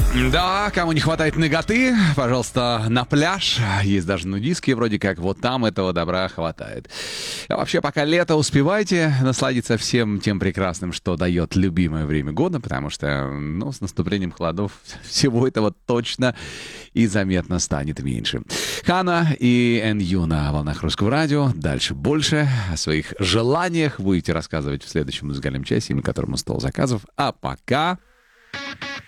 Да, кому не хватает наготы, пожалуйста, на пляж. Есть даже нудистские, вроде как, вот там этого добра хватает. А вообще, пока лето, успевайте насладиться всем тем прекрасным, что дает любимое время года, потому что, ну, с наступлением холодов всего этого точно и заметно станет меньше. Хана и NU на волнах Русского радио. Дальше больше о своих желаниях будете рассказывать в следующем музыкальном часе, на котором стол заказов. А пока...